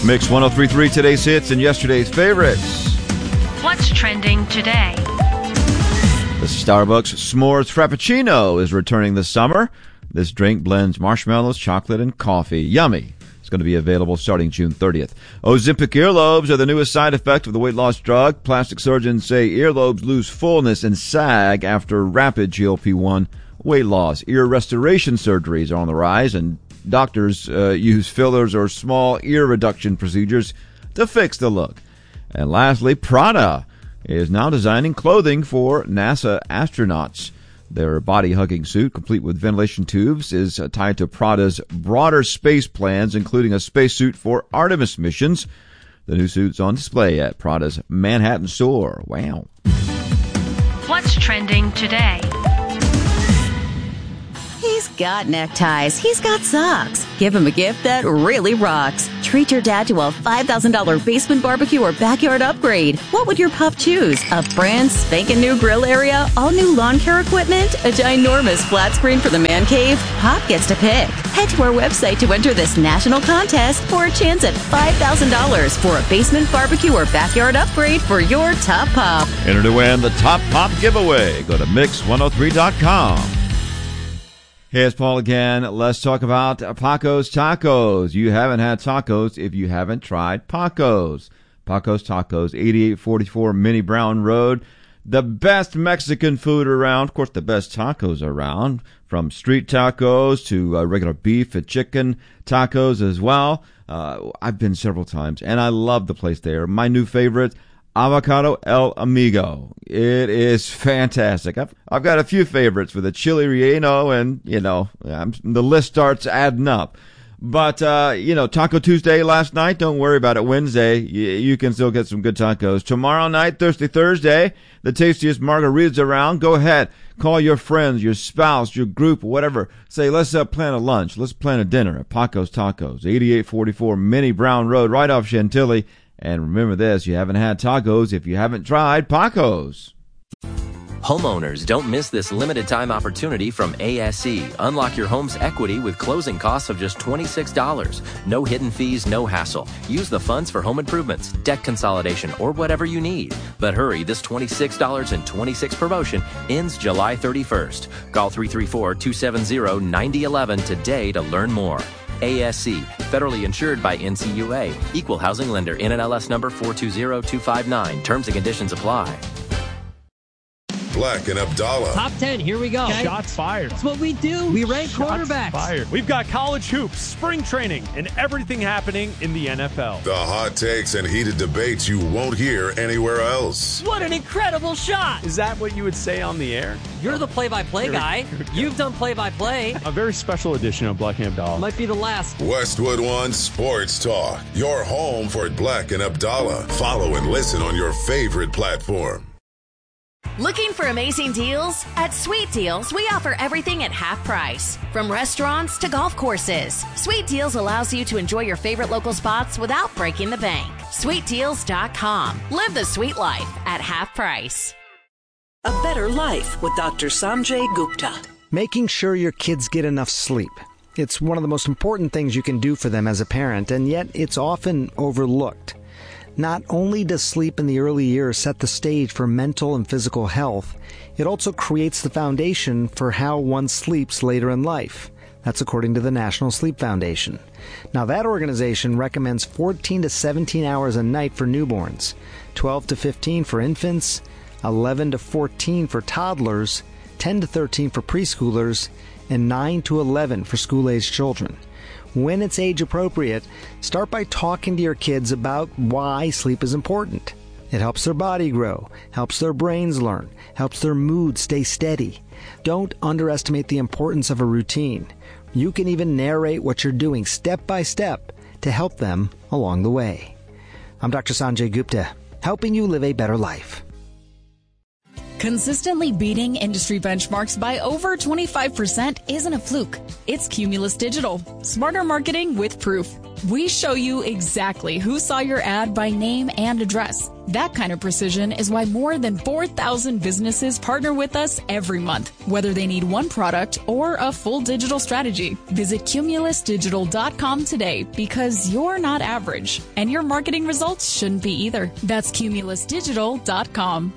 Mix 103.3, today's hits and yesterday's favorites. What's trending today? The Starbucks S'mores Frappuccino is returning this summer. This drink blends marshmallows, chocolate, and coffee. Yummy. It's going to be available starting June 30th. Ozempic earlobes are the newest side effect of the weight loss drug. Plastic surgeons say earlobes lose fullness and sag after rapid GLP-1 weight loss. Ear restoration surgeries are on the rise, and doctors use fillers or small ear reduction procedures to fix the look. And lastly, Prada is now designing clothing for NASA astronauts. Their body-hugging suit, complete with ventilation tubes, is tied to Prada's broader space plans, including a spacesuit for Artemis missions. The new suit's on display at Prada's Manhattan store. Wow. What's trending today? He's got neckties. He's got socks. Give him a gift that really rocks. Treat your dad to a $5,000 basement barbecue or backyard upgrade. What would your pup choose? A brand spanking new grill area? All new lawn care equipment? A ginormous flat screen for the man cave? Pop gets to pick. Head to our website to enter this national contest for a chance at $5,000 for a basement barbecue or backyard upgrade for your top pup. Enter to win the Top Pop giveaway. Go to Mix103.com. Hey, it's Paul again. Let's talk about Paco's Tacos. You haven't had tacos if you haven't tried Paco's. Paco's Tacos, 8844 Minnie Brown Road. The best Mexican food around. Of course, the best tacos around. From street tacos to regular beef and chicken tacos as well. I've been several times, and I love the place there. My new favorite, Avocado El Amigo. It is fantastic. I've got a few favorites with the chili relleno, and, the list starts adding up. But, Taco Tuesday last night, don't worry about it. Wednesday, you can still get some good tacos. Tomorrow night, Thursday, the tastiest margaritas around. Go ahead. Call your friends, your spouse, your group, whatever. Say, let's plan a lunch. Let's plan a dinner at Paco's Tacos, 8844 Minnie Brown Road, right off Chantilly. And remember this, you haven't had tacos if you haven't tried Paco's. Homeowners, don't miss this limited time opportunity from ASE. Unlock your home's equity with closing costs of just $26. No hidden fees, no hassle. Use the funds for home improvements, debt consolidation, or whatever you need. But hurry, this $26.26 promotion ends July 31st. Call 334-270-9011 today to learn more. ASC, federally insured by NCUA. Equal housing lender. NMLS number 420259. Terms and conditions apply. Black and Abdallah. Top 10, here we go. Okay. Shots fired. That's what we do. We rank quarterbacks. Fired. We've got college hoops, spring training, and everything happening in the NFL. The hot takes and heated debates you won't hear anywhere else. What an incredible shot. Is that what you would say on the air? You're the play-by-play guy. You've done play-by-play. A very special edition of Black and Abdallah. Might be the last. Westwood One Sports Talk. Your home for Black and Abdallah. Follow and listen on your favorite platform. Looking for amazing deals? At Sweet Deals, we offer everything at half price. From restaurants to golf courses, Sweet Deals allows you to enjoy your favorite local spots without breaking the bank. SweetDeals.com. Live the sweet life at half price. A Better Life with Dr. Sanjay Gupta. Making sure your kids get enough sleep. It's one of the most important things you can do for them as a parent, and yet it's often overlooked. Not only does sleep in the early years set the stage for mental and physical health, it also creates the foundation for how one sleeps later in life. That's according to the National Sleep Foundation. Now, that organization recommends 14 to 17 hours a night for newborns, 12 to 15 for infants, 11 to 14 for toddlers, 10 to 13 for preschoolers, and 9 to 11 for school-aged children. When it's age appropriate, start by talking to your kids about why sleep is important. It helps their body grow, helps their brains learn, helps their mood stay steady. Don't underestimate the importance of a routine. You can even narrate what you're doing step by step to help them along the way. I'm Dr. Sanjay Gupta, helping you live a better life. Consistently beating industry benchmarks by over 25% isn't a fluke. It's Cumulus Digital. Smarter marketing with proof. We show you exactly who saw your ad by name and address. That kind of precision is why more than 4,000 businesses partner with us every month, whether they need one product or a full digital strategy. Visit cumulusdigital.com today because you're not average, and your marketing results shouldn't be either. That's cumulusdigital.com.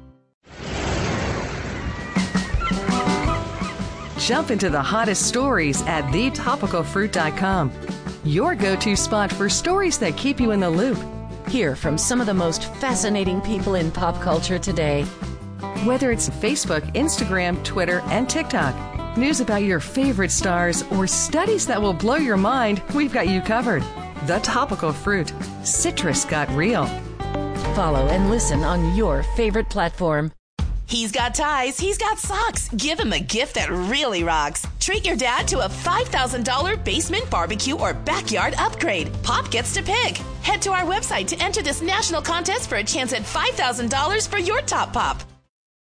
Jump into the hottest stories at thetopicalfruit.com. Your go-to spot for stories that keep you in the loop. Hear from some of the most fascinating people in pop culture today. Whether it's Facebook, Instagram, Twitter, and TikTok, news about your favorite stars, or studies that will blow your mind, we've got you covered. The Topical Fruit. Citrus got real. Follow and listen on your favorite platform. He's got ties, he's got socks. Give him a gift that really rocks. Treat your dad to a $5,000 basement barbecue or backyard upgrade. Pop gets to pick. Head to our website to enter this national contest for a chance at $5,000 for your top pop.